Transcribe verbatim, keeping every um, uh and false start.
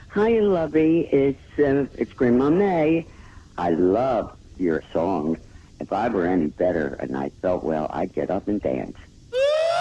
Hi, lovey. It's uh, it's Grandma May. I love your song. If I were any better and I felt well, I'd get up and dance.